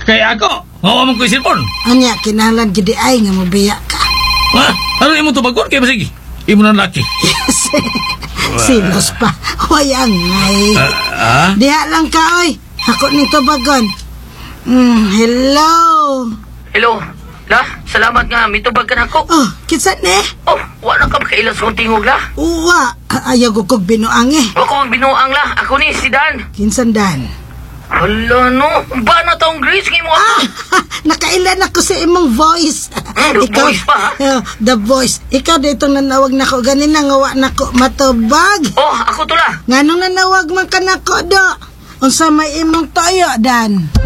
Kaya ako, mawa mo ko yung cellphone. Anya, kinalan gidi ay nga mabiya ka. Ha? Ano yung mo tubagon? Kaya masigi. Imo na laki. Yes. Silos pa. Wayang ngay. Diha lang ka, oy. Ako ning tubagon. Hello. Hello. La, salamat nga. Mitubag ka na ako. Oh, kinsa ne? Oh, wala ka makailas kong tingog la. Uwa. Ayaw ko kog binuang eh. Ako ang binuang la. Ako ni, si Dan. Kinsan Dan? Hala no. Ba na taong Grace ngayon mo ako? Nakailan ako sa imong voice. The voice pa, ha? The voice. Ikaw dito nanawag na ko. Ganina ngawa na ko matubag. Oh, ako to la. Nganong nanawag man ka na ko do? Unsa may imong toyo, Dan?